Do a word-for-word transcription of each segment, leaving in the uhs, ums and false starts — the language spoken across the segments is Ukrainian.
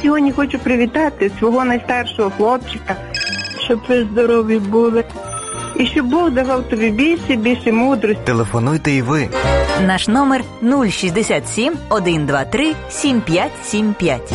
сьогодні хочу привітати свого найстаршого хлопчика, щоб ви здорові були. І щоб Бог давав тобі більше, більше мудрості. Телефонуйте і ви. Наш номер нуль шістдесят сім, сто двадцять три, сімдесят п'ять сімдесят п'ять.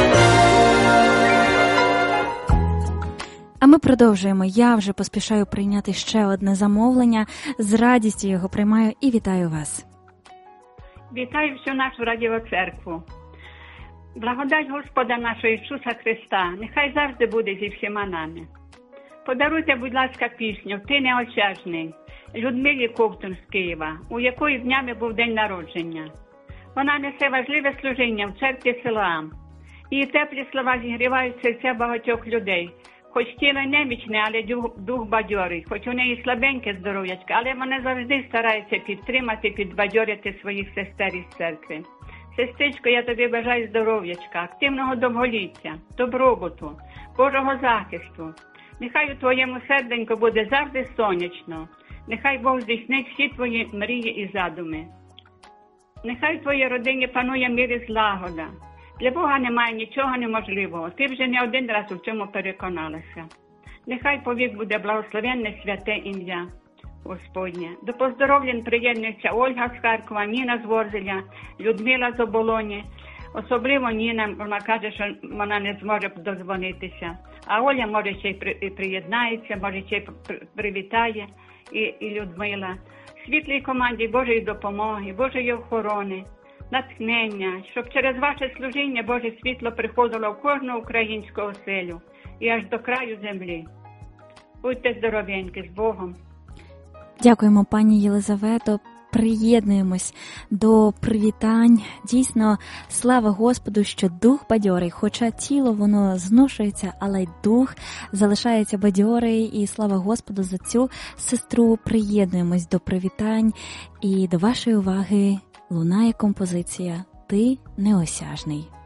А ми продовжуємо. Я вже поспішаю прийняти ще одне замовлення. З радістю його приймаю і вітаю вас. Вітаю всю нашу радіоцеркву. Благодать Господа нашого Ісуса Христа нехай завжди буде зі всіма нами. Подаруйте, будь ласка, пісню «Ти неосяжний» Людмилі Ковтун з Києва, у якої днями був день народження. Вона несе важливе служіння в церкві Силоам. Її теплі слова зігрівають серця багатьох людей. Хоч тіло немічне, але дух бадьорий. Хоч у неї слабеньке здоров'ячка, але вона завжди старається підтримати, підбадьорити своїх сестер із церкви. Сестричко, я тобі бажаю здоров'ячка, активного довголіття, добробуту, Божого захисту. Нехай у твоєму серденьку буде завжди сонячно. Нехай Бог здійснить всі твої мрії і задуми. Нехай в твоїй родині панує мир і злагода. Для Бога немає нічого неможливого. Ти вже не один раз у цьому переконалася. Нехай повік буде благословенне святе ім'я Господнє. До поздоровлень приєднується Ольга з Харкова, Ніна з Ворзеля, Людмила з Оболоні. Особливо Ніна, вона каже, що вона не зможе дозвонитися. А Оля, може, ще й приєднається, може, ще й привітає і, і Людмила. Світлій команді Божої допомоги, Божої охорони, натхнення, щоб через ваше служіння Боже світло приходило в кожну українську оселю і аж до краю землі. Будьте здоровенькі, з Богом. Дякуємо, пані Єлизавето. Приєднуємось до привітань. Дійсно, слава Господу, що дух бадьорий, хоча тіло воно зношується, але й дух залишається бадьорий. І слава Господу за цю сестру. Приєднуємось до привітань. І до вашої уваги лунає композиція «Ти неосяжний».